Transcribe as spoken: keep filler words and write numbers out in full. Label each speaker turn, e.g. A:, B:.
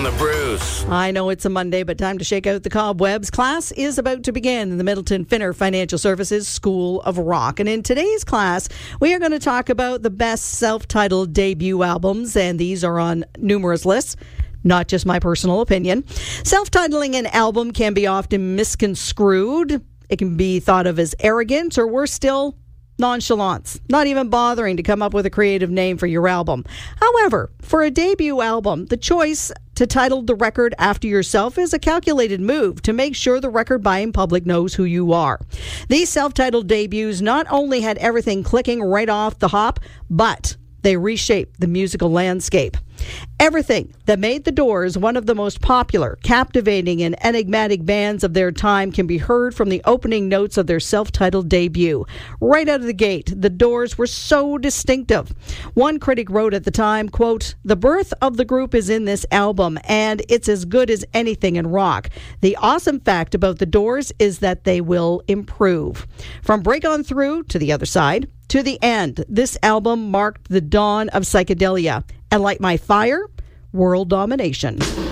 A: on the Bruce.
B: I know it's a Monday, but time to shake out the cobwebs. Class is about to begin in the Middleton Finner Financial Services School of Rock. And in today's class, we are going to talk about the best self-titled debut albums, and these are on numerous lists. Not just my personal opinion. Self-titling an album can be often misconstrued. It can be thought of as arrogant, or worse still, nonchalance, not even bothering to come up with a creative name for your album. However, for a debut album, the choice to title the record after yourself is a calculated move to make sure the record-buying public knows who you are. These self-titled debuts not only had everything clicking right off the hop, but they reshaped the musical landscape. Everything that made the Doors one of the most popular, captivating, and enigmatic bands of their time can be heard from the opening notes of their self-titled debut. Right out of the gate, the Doors were so distinctive. One critic wrote at the time, quote, "The birth of the group is in this album, and it's as good as anything in rock. The awesome fact about the Doors is that they will improve." From Break On Through to The Other Side, to the end, this album marked the dawn of psychedelia. And like my fire, world domination.